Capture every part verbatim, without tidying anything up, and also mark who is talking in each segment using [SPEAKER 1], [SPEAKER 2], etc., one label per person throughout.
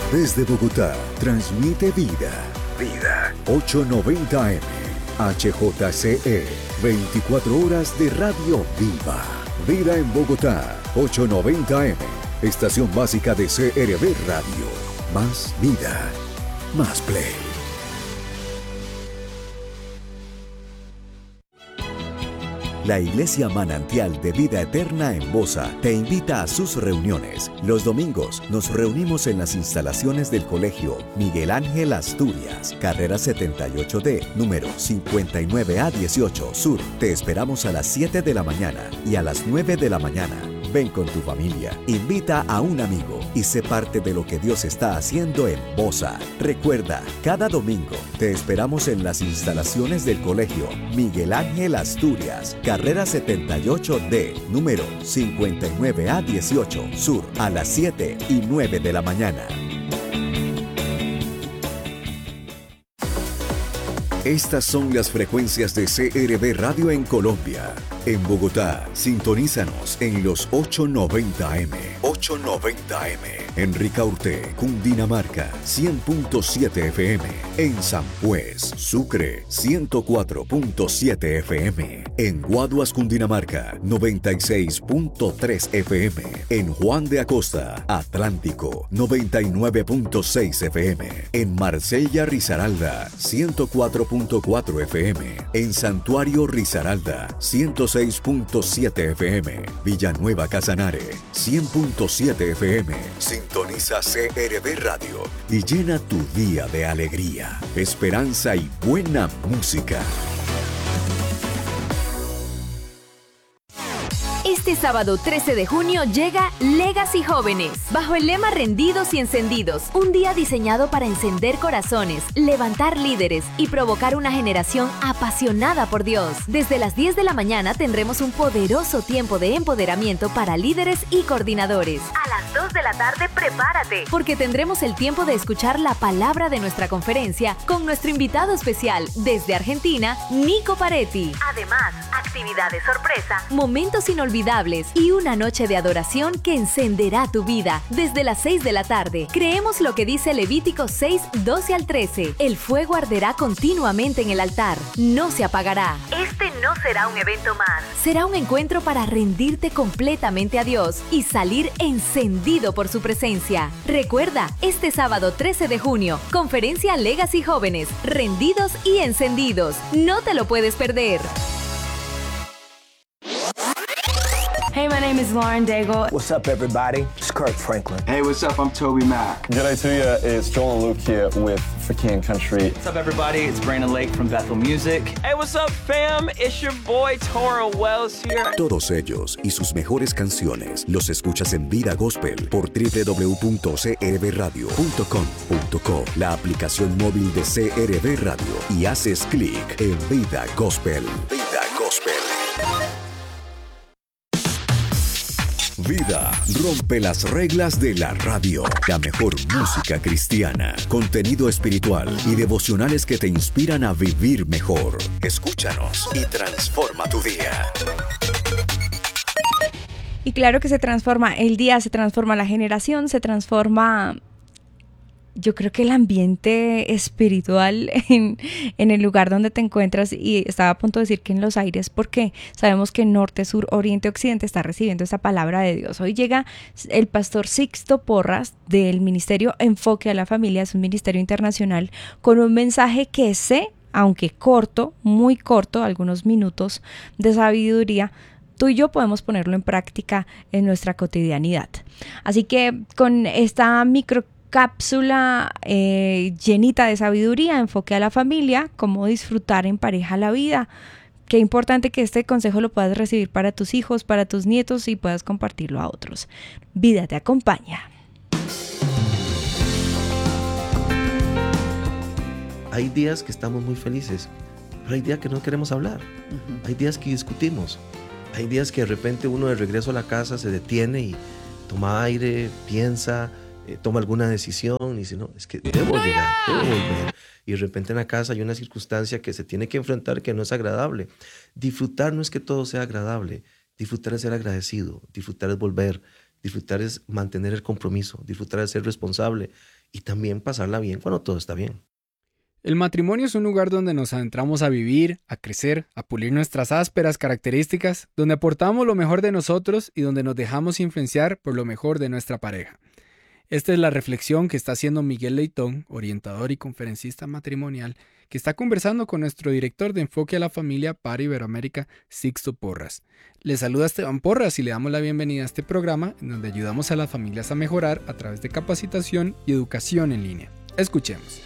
[SPEAKER 1] Desde Bogotá, transmite Vida. Vida. ochocientos noventa eme. H J C E. veinticuatro horas de radio viva. Vida en Bogotá. ochocientos noventa eme. Estación básica de C R V Radio. Más vida. Más play. La Iglesia Manantial de Vida Eterna en Bosa te invita a sus reuniones. Los domingos nos reunimos en las instalaciones del Colegio Miguel Ángel Asturias, carrera setenta y ocho D, número cincuenta y nueve A dieciocho Sur. Te esperamos a las siete de la mañana y a las nueve de la mañana. Ven con tu familia, invita a un amigo y sé parte de lo que Dios está haciendo en Bosa. Recuerda, cada domingo te esperamos en las instalaciones del Colegio Miguel Ángel Asturias, carrera setenta y ocho D, número cincuenta y nueve A dieciocho Sur, a las siete y nueve de la mañana. Estas son las frecuencias de C R V Radio en Colombia. En Bogotá, sintonízanos en los ochocientos noventa eme. ochocientos noventa eme. En Ricaurte, Cundinamarca, cien punto siete F M. En San Juez, Sucre, ciento cuatro punto siete F M. En Guaduas, Cundinamarca, noventa y seis punto tres F M. En Juan de Acosta, Atlántico, noventa y nueve punto seis F M. En Marsella, Risaralda, ciento cuatro punto cuatro F M. En Santuario, Risaralda, ciento seis punto siete F M. Villanueva, Casanare, cien punto siete F M. Sintoniza C R V Radio y llena tu día de alegría, esperanza y buena música.
[SPEAKER 2] Este sábado trece de junio llega Legacy Jóvenes, bajo el lema Rendidos y Encendidos, un día diseñado para encender corazones, levantar líderes y provocar una generación apasionada por Dios. Desde las diez de la mañana tendremos un poderoso tiempo de empoderamiento para líderes y coordinadores. A las dos de la tarde prepárate, porque tendremos el tiempo de escuchar la palabra de nuestra conferencia con nuestro invitado especial desde Argentina, Nico Paretti. Además, actividades sorpresa, momentos inolvidables y una noche de adoración que encenderá tu vida. Desde las seis de la tarde, creemos lo que dice Levítico seis, doce al trece. El fuego arderá continuamente en el altar, no se apagará. Este no será un evento más. Será un encuentro para rendirte completamente a Dios y salir encendido por su presencia. Recuerda, este sábado trece de junio, conferencia Legacy Jóvenes, rendidos y encendidos. No te lo puedes perder.
[SPEAKER 3] Hey, my name is Lauren Daigle.
[SPEAKER 4] What's up, everybody? It's Kirk Franklin.
[SPEAKER 5] Hey, what's up? I'm Toby Mac.
[SPEAKER 6] G'day to you. It's Joel and Luke here with For King Country.
[SPEAKER 7] What's up, everybody? It's Brandon Lake from Bethel Music.
[SPEAKER 8] Hey, what's up, fam? It's your boy, Tora Wells here.
[SPEAKER 1] Todos ellos y sus mejores canciones los escuchas en Vida Gospel por doble u doble u doble u punto c r v radio punto com punto co, la aplicación móvil de C R V Radio, y haces clic en Vida Gospel. Vida Gospel. Vida rompe las reglas de la radio. La mejor música cristiana, contenido espiritual y devocionales que te inspiran a vivir mejor. Escúchanos y transforma tu día.
[SPEAKER 9] Y claro que se transforma el día, se transforma la generación, se transforma... Yo creo que el ambiente espiritual en, en el lugar donde te encuentras, y estaba a punto de decir que en los aires, porque sabemos que norte, sur, oriente, occidente está recibiendo esta palabra de Dios. Hoy llega el pastor Sixto Porras del ministerio Enfoque a la Familia, es un ministerio internacional, con un mensaje que sé, aunque corto, muy corto, algunos minutos de sabiduría, tú y yo podemos ponerlo en práctica en nuestra cotidianidad. Así que con esta micro cápsula eh, llenita de sabiduría, enfoque a la familia, cómo disfrutar en pareja la vida. Qué importante que este consejo lo puedas recibir para tus hijos, para tus nietos, y puedas compartirlo a otros. Vida te acompaña.
[SPEAKER 10] Hay días que estamos muy felices, pero hay días que no queremos hablar. Uh-huh. Hay días que discutimos. Hay días que de repente uno de regreso a la casa se detiene y toma aire, piensa, Eh, toma alguna decisión y dice, no, es que debo llegar, debo volver. Y de repente en la casa hay una circunstancia que se tiene que enfrentar que no es agradable. Disfrutar no es que todo sea agradable. Disfrutar es ser agradecido. Disfrutar es volver. Disfrutar es mantener el compromiso. Disfrutar es ser responsable. y también pasarla bien cuando todo está bien.
[SPEAKER 11] El matrimonio es un lugar donde nos adentramos a vivir, a crecer, a pulir nuestras ásperas características, donde aportamos lo mejor de nosotros y donde nos dejamos influenciar por lo mejor de nuestra pareja. Esta es la reflexión que está haciendo Miguel Leitón, orientador y conferencista matrimonial, que está conversando con nuestro director de Enfoque a la Familia para Iberoamérica, Sixto Porras. Le saluda Esteban Porras y le damos la bienvenida a este programa en donde ayudamos a las familias a mejorar a través de capacitación y educación en línea. Escuchemos.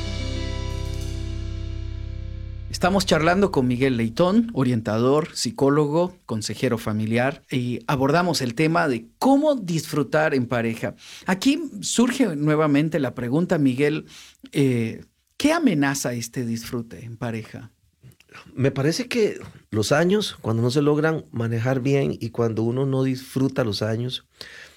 [SPEAKER 12] Estamos charlando con Miguel Leitón, orientador, psicólogo, consejero familiar, y abordamos el tema de cómo disfrutar en pareja. Aquí surge nuevamente la pregunta, Miguel, eh, ¿qué amenaza este disfrute en pareja?
[SPEAKER 10] Me parece que los años, cuando no se logran manejar bien y cuando uno no disfruta los años,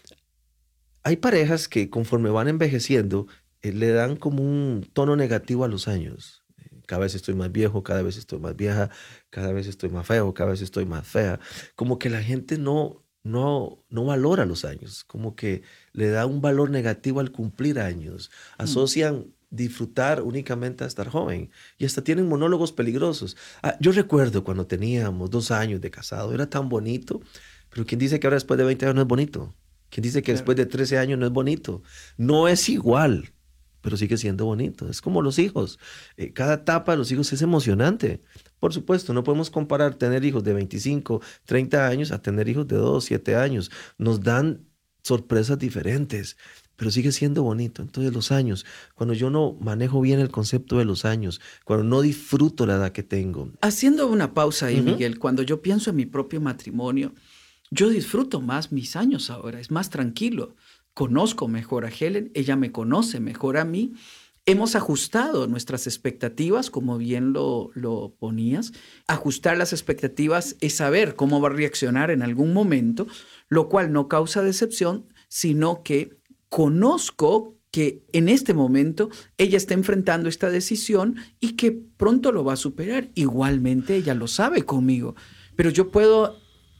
[SPEAKER 10] hay parejas que conforme van envejeciendo, eh, le dan como un tono negativo a los años. Cada vez estoy más viejo, cada vez estoy más vieja, cada vez estoy más feo, cada vez estoy más fea. Como que la gente no, no, no valora los años, como que le da un valor negativo al cumplir años. Asocian disfrutar únicamente a estar joven y hasta tienen monólogos peligrosos. Ah, yo recuerdo cuando teníamos dos años de casado, era tan bonito, pero ¿quién dice que ahora después de veinte años no es bonito? ¿Quién dice que claro. después de trece años no es bonito? No es igual, pero sigue siendo bonito. Es como los hijos. Eh, cada etapa de los hijos es emocionante. Por supuesto, no podemos comparar tener hijos de veinticinco, treinta años a tener hijos de dos, siete años. Nos dan sorpresas diferentes, pero sigue siendo bonito. Entonces los años, cuando yo no manejo bien el concepto de los años, cuando no disfruto la edad que tengo.
[SPEAKER 12] Haciendo una pausa ahí,
[SPEAKER 10] Uh-huh.
[SPEAKER 12] Miguel, cuando yo pienso en mi propio matrimonio, yo disfruto más mis años ahora, es más tranquilo. Conozco mejor a Helen, ella me conoce mejor a mí. Hemos ajustado nuestras expectativas, como bien lo, lo ponías. Ajustar las expectativas es saber cómo va a reaccionar en algún momento, lo cual no causa decepción, sino que conozco que en este momento ella está enfrentando esta decisión y que pronto lo va a superar. Igualmente ella lo sabe conmigo, pero yo puedo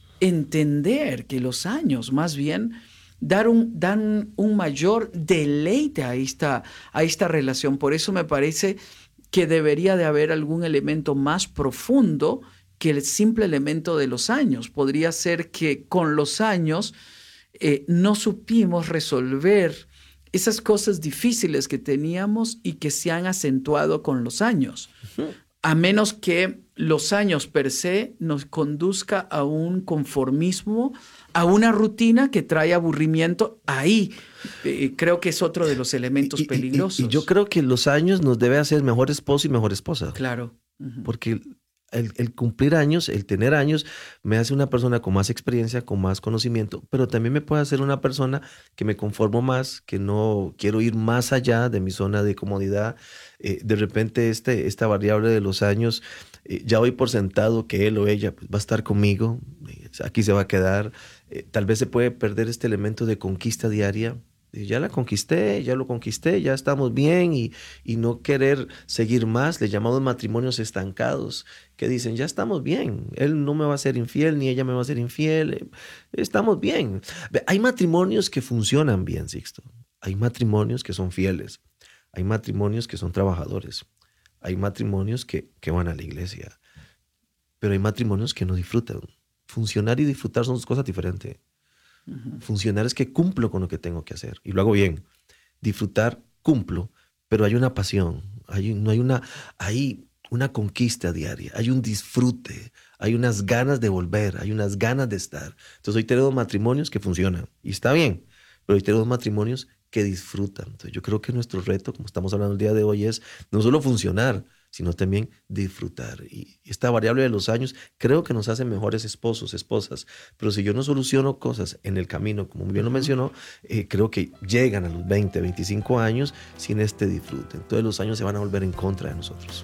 [SPEAKER 12] entender que los años más bien dar un, dan un mayor deleite a esta, a esta relación. Por eso me parece que debería de haber algún elemento más profundo que el simple elemento de los años. Podría ser que con los años eh, no supimos resolver esas cosas difíciles que teníamos y que se han acentuado con los años. Uh-huh. A menos que los años per se nos conduzca a un conformismo, a una rutina que trae aburrimiento. Ahí eh, creo que es otro de los elementos
[SPEAKER 10] y, y,
[SPEAKER 12] peligrosos.
[SPEAKER 10] Y, y yo creo que los años nos debe hacer mejor esposo y mejor esposa.
[SPEAKER 12] Claro. Uh-huh.
[SPEAKER 10] Porque el, el cumplir años, el tener años, me hace una persona con más experiencia, con más conocimiento, pero también me puede hacer una persona que me conformo más, que no quiero ir más allá de mi zona de comodidad. Eh, de repente este, esta variable de los años, eh, ya doy por sentado que él o ella pues, va a estar conmigo, eh, aquí se va a quedar. Eh, tal vez se puede perder este elemento de conquista diaria. Ya la conquisté, ya lo conquisté, ya estamos bien y, y no querer seguir más. Le llamamos matrimonios estancados que dicen, ya estamos bien, él no me va a ser infiel ni ella me va a ser infiel, estamos bien. Hay matrimonios que funcionan bien, Sixto. Hay matrimonios que son fieles, hay matrimonios que son trabajadores, hay matrimonios que, que van a la iglesia, pero hay matrimonios que no disfrutan. Funcionar y disfrutar son dos cosas diferentes. Uh-huh. Funcionar es que cumplo con lo que tengo que hacer y lo hago bien. Disfrutar, cumplo, pero hay una pasión, hay, no hay una, hay una conquista diaria, hay un disfrute, hay unas ganas de volver, hay unas ganas de estar. Entonces hoy tenemos matrimonios que funcionan y está bien, pero hoy tenemos matrimonios que disfrutan. Entonces yo creo que nuestro reto, como estamos hablando el día de hoy, es no solo funcionar, sino también disfrutar. Y esta variable de los años creo que nos hace mejores esposos, esposas. Pero si yo no soluciono cosas en el camino, como bien lo mencionó, eh, creo que llegan a los veinte, veinticinco años sin este disfrute. Entonces los años se van a volver en contra de nosotros.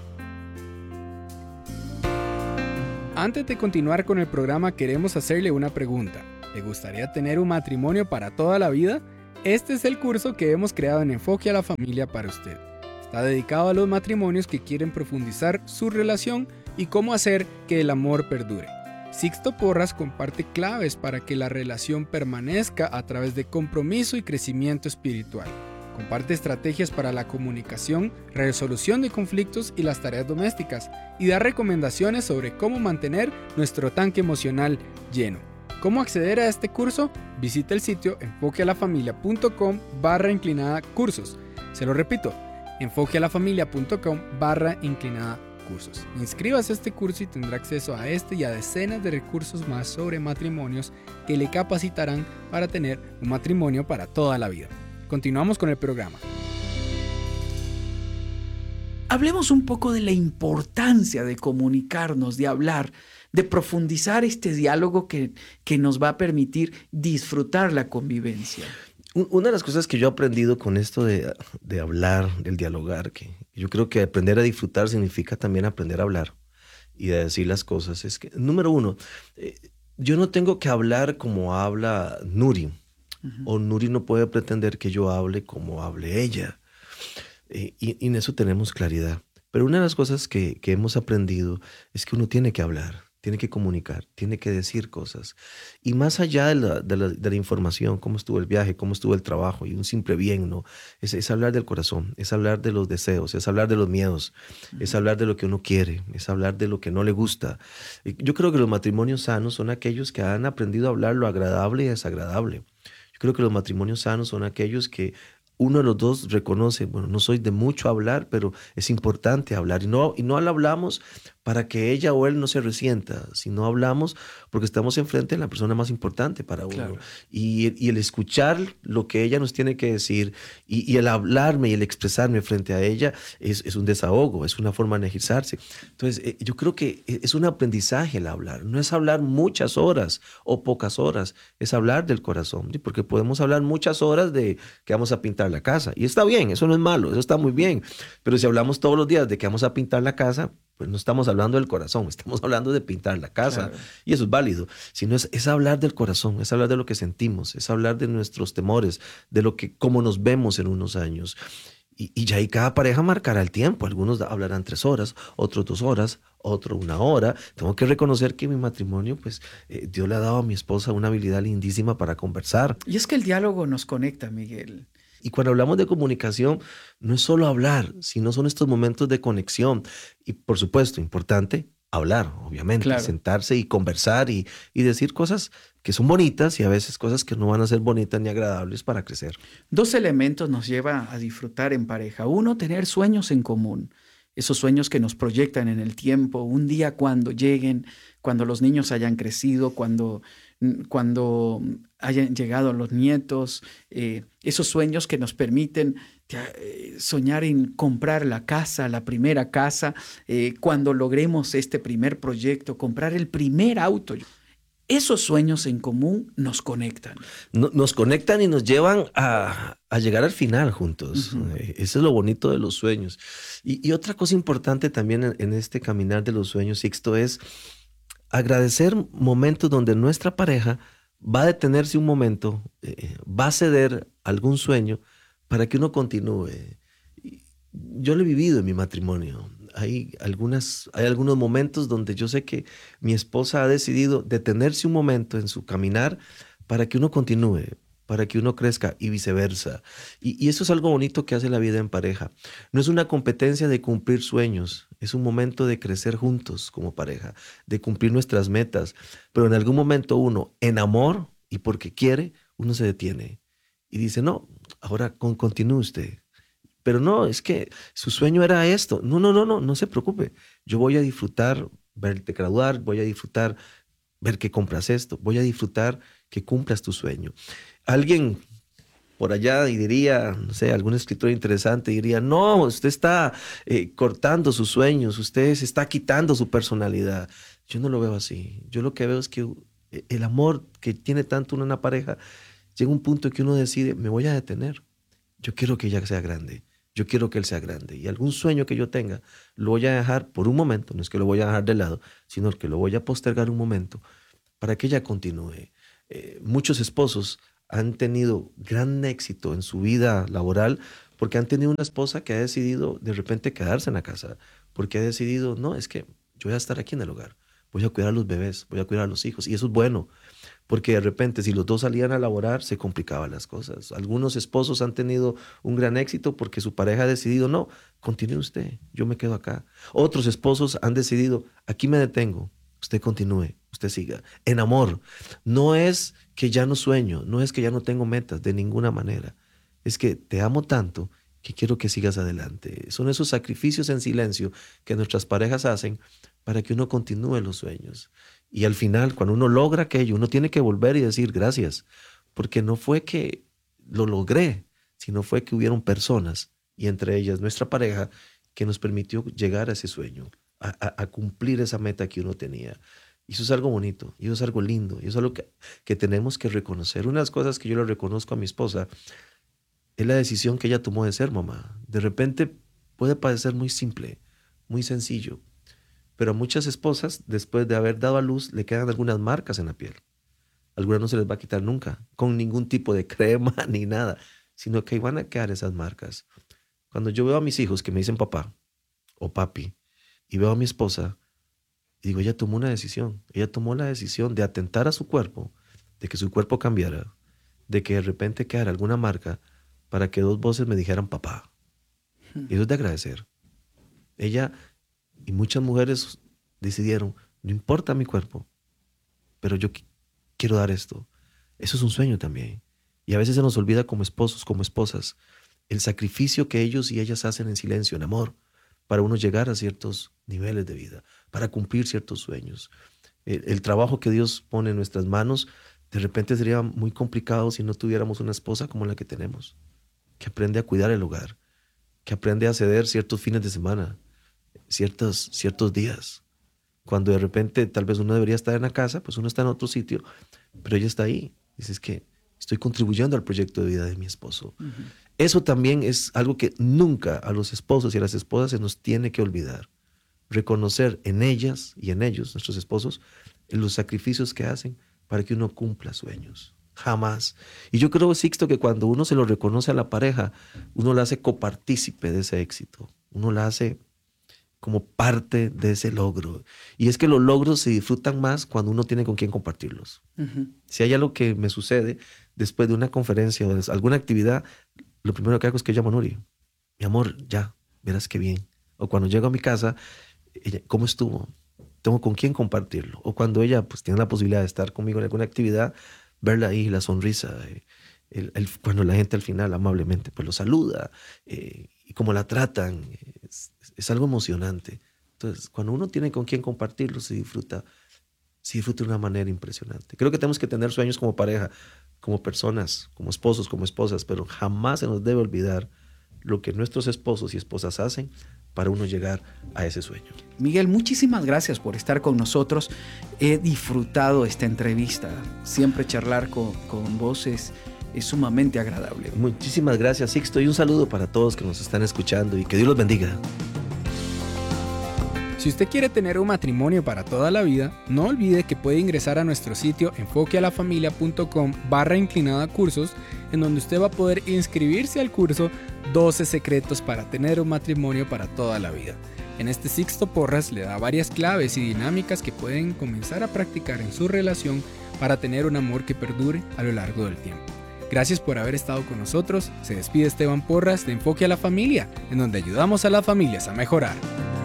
[SPEAKER 11] Antes de continuar con el programa, queremos hacerle una pregunta. ¿Le gustaría tener un matrimonio para toda la vida? Este es el curso que hemos creado en Enfoque a la Familia para usted. Está dedicado a los matrimonios que quieren profundizar su relación y cómo hacer que el amor perdure. Sixto Porras comparte claves para que la relación permanezca a través de compromiso y crecimiento espiritual. Comparte estrategias para la comunicación, resolución de conflictos y las tareas domésticas, y da recomendaciones sobre cómo mantener nuestro tanque emocional lleno. ¿Cómo acceder a este curso? Visita el sitio enfoquealafamilia.com barra inclinada cursos. Se lo repito, enfoquealafamilia.com barra inclinada cursos. Inscríbase a este curso y tendrá acceso a este y a decenas de recursos más sobre matrimonios que le capacitarán para tener un matrimonio para toda la vida. Continuamos con el programa.
[SPEAKER 12] Hablemos un poco de la importancia de comunicarnos, de hablar, de profundizar este diálogo que, que nos va a permitir disfrutar la convivencia.
[SPEAKER 10] Una de las cosas que yo he aprendido con esto de, de hablar, del dialogar, que yo creo que aprender a disfrutar significa también aprender a hablar y a decir las cosas, es que, número uno, eh, yo no tengo que hablar como habla Nuri, uh-huh. o Nuri no puede pretender que yo hable como hable ella. Eh, y, y en eso tenemos claridad. Pero una de las cosas que, que hemos aprendido es que uno tiene que hablar, tiene que comunicar, tiene que decir cosas. Y más allá de la, de la, de la información, cómo estuvo el viaje, cómo estuvo el trabajo y un simple bien, ¿no? Es, es hablar del corazón, es hablar de los deseos, es hablar de los miedos, uh-huh. es hablar de lo que uno quiere, es hablar de lo que no le gusta. Yo creo que los matrimonios sanos son aquellos que han aprendido a hablar lo agradable y desagradable. Yo creo que los matrimonios sanos son aquellos que uno de los dos reconoce, bueno, no soy de mucho hablar, pero es importante hablar. Y no, y no lo hablamos para que ella o él no se resienta, sino hablamos porque estamos enfrente de la persona más importante para uno. Claro. Y, y el escuchar lo que ella nos tiene que decir y, y el hablarme y el expresarme frente a ella es, es un desahogo, es una forma de energizarse. Entonces, eh, yo creo que es un aprendizaje el hablar. No es hablar muchas horas o pocas horas, es hablar del corazón. ¿Sí? Porque podemos hablar muchas horas de que vamos a pintar la casa. Y está bien, eso no es malo, eso está muy bien. Pero si hablamos todos los días de que vamos a pintar la casa, pues no estamos hablando del corazón, estamos hablando de pintar la casa. Claro. Y eso es válido. Sino es, es hablar del corazón, es hablar de lo que sentimos, es hablar de nuestros temores, de lo que, cómo nos vemos en unos años. Y, y ya ahí cada pareja marcará el tiempo. Algunos hablarán tres horas, otros dos horas, otro una hora. Tengo que reconocer que mi matrimonio, pues eh, Dios le ha dado a mi esposa una habilidad lindísima para conversar.
[SPEAKER 12] Y es que el diálogo nos conecta, Miguel.
[SPEAKER 10] Y cuando hablamos de comunicación, no es solo hablar, sino son estos momentos de conexión. Y por supuesto, importante, hablar, obviamente, claro. sentarse y conversar y, y decir cosas que son bonitas y a veces cosas que no van a ser bonitas ni agradables para crecer.
[SPEAKER 12] Dos elementos nos llevan a disfrutar en pareja. Uno, tener sueños en común. Esos sueños que nos proyectan en el tiempo, un día cuando lleguen, cuando los niños hayan crecido, cuando, cuando hayan llegado los nietos, eh, esos sueños que nos permiten eh, soñar en comprar la casa, la primera casa, eh, cuando logremos este primer proyecto, comprar el primer auto. Esos sueños en común nos conectan.
[SPEAKER 10] No, nos conectan y nos llevan a, a llegar al final juntos. Uh-huh. Eso es lo bonito de los sueños. Y, y otra cosa importante también en, en este caminar de los sueños, Sixto, es agradecer momentos donde nuestra pareja va a detenerse un momento, eh, va a ceder algún sueño para que uno continúe. Yo lo he vivido en mi matrimonio. Hay, algunas, hay algunos momentos donde yo sé que mi esposa ha decidido detenerse un momento en su caminar para que uno continúe, para que uno crezca y viceversa. Y, y eso es algo bonito que hace la vida en pareja. No es una competencia de cumplir sueños, es un momento de crecer juntos como pareja, de cumplir nuestras metas. Pero en algún momento uno, en amor y porque quiere, uno se detiene y dice, no, ahora con, continúe usted. Pero no, es que su sueño era esto. No, no, no, no, no se preocupe. Yo voy a disfrutar verte graduar, voy a disfrutar ver que compras esto, voy a disfrutar que cumplas tu sueño. Alguien por allá y diría, no sé, algún escritor interesante diría, no, usted está eh, cortando sus sueños, usted se está quitando su personalidad. Yo no lo veo así. Yo lo que veo es que el amor que tiene tanto una pareja llega a un punto que uno decide, me voy a detener. Yo quiero que ella sea grande. Yo quiero que él sea grande y algún sueño que yo tenga lo voy a dejar por un momento, no es que lo voy a dejar de lado, sino que lo voy a postergar un momento para que ella continúe. Eh, muchos esposos han tenido gran éxito en su vida laboral porque han tenido una esposa que ha decidido de repente quedarse en la casa, porque ha decidido, no, es que yo voy a estar aquí en el hogar, voy a cuidar a los bebés, voy a cuidar a los hijos. Y eso es bueno, porque de repente si los dos salían a laborar, se complicaban las cosas. Algunos esposos han tenido un gran éxito porque su pareja ha decidido, no, continúe usted, yo me quedo acá. Otros esposos han decidido, aquí me detengo, usted continúe, usted siga. En amor, no es que ya no sueño, no es que ya no tengo metas, de ninguna manera. Es que te amo tanto que quiero que sigas adelante. Son esos sacrificios en silencio que nuestras parejas hacen para que uno continúe los sueños. Y al final, cuando uno logra aquello, uno tiene que volver y decir gracias, porque no fue que lo logré, sino fue que hubieron personas, y entre ellas nuestra pareja, que nos permitió llegar a ese sueño, a, a, a cumplir esa meta que uno tenía. Y eso es algo bonito, y eso es algo lindo, y eso es algo que, que tenemos que reconocer. Una de las cosas que yo le reconozco a mi esposa es la decisión que ella tomó de ser mamá. De repente puede parecer muy simple, muy sencillo, pero a muchas esposas, después de haber dado a luz, le quedan algunas marcas en la piel. Algunas no se les va a quitar nunca, con ningún tipo de crema ni nada, sino que ahí van a quedar esas marcas. Cuando yo veo a mis hijos que me dicen papá o papi, y veo a mi esposa, digo, ella tomó una decisión. Ella tomó la decisión de atentar a su cuerpo, de que su cuerpo cambiara, de que de repente quedara alguna marca para que dos voces me dijeran papá. Y eso es de agradecer. Ella y muchas mujeres decidieron, no importa mi cuerpo, pero yo qu- quiero dar esto. Eso es un sueño también. Y a veces se nos olvida como esposos, como esposas, el sacrificio que ellos y ellas hacen en silencio, en amor, para uno llegar a ciertos niveles de vida, para cumplir ciertos sueños. El, el trabajo que Dios pone en nuestras manos, de repente sería muy complicado si no tuviéramos una esposa como la que tenemos, que aprende a cuidar el hogar, que aprende a ceder ciertos fines de semana, ciertos, ciertos días. Cuando de repente tal vez uno debería estar en la casa, pues uno está en otro sitio, pero ella está ahí. Dices que estoy contribuyendo al proyecto de vida de mi esposo. Uh-huh. Eso también es algo que nunca a los esposos y a las esposas se nos tiene que olvidar. Reconocer en ellas y en ellos, nuestros esposos, los sacrificios que hacen para que uno cumpla sueños. Jamás. Y yo creo, Sixto, que cuando uno se lo reconoce a la pareja, uno la hace copartícipe de ese éxito. Uno la hace como parte de ese logro. Y es que los logros se disfrutan más cuando uno tiene con quién compartirlos. Uh-huh. Si hay algo que me sucede después de una conferencia o de alguna actividad, lo primero que hago es que llamo a Nuri. Mi amor, ya, verás qué bien. O cuando llego a mi casa, ella, ¿cómo estuvo? Tengo con quién compartirlo. O cuando ella pues tiene la posibilidad de estar conmigo en alguna actividad, verla ahí, la sonrisa, eh, el, el, cuando la gente al final amablemente pues lo saluda eh, y cómo la tratan, es, es algo emocionante. Entonces, cuando uno tiene con quién compartirlo, se disfruta, se disfruta de una manera impresionante. Creo que tenemos que tener sueños como pareja, como personas, como esposos, como esposas, pero jamás se nos debe olvidar lo que nuestros esposos y esposas hacen para uno llegar a ese sueño.
[SPEAKER 12] Miguel, muchísimas gracias por estar con nosotros. He disfrutado esta entrevista. Siempre charlar con, con vos es, es sumamente agradable.
[SPEAKER 10] Muchísimas gracias, Sixto, y un saludo para todos que nos están escuchando y que Dios los bendiga.
[SPEAKER 11] Si usted quiere tener un matrimonio para toda la vida, no olvide que puede ingresar a nuestro sitio enfoquealafamilia.com barra inclinada cursos, en donde usted va a poder inscribirse al curso doce secretos para tener un matrimonio para toda la vida. En este Sixto Porras le da varias claves y dinámicas que pueden comenzar a practicar en su relación para tener un amor que perdure a lo largo del tiempo. Gracias por haber estado con nosotros. Se despide Esteban Porras de Enfoque a la Familia, en donde ayudamos a las familias a mejorar.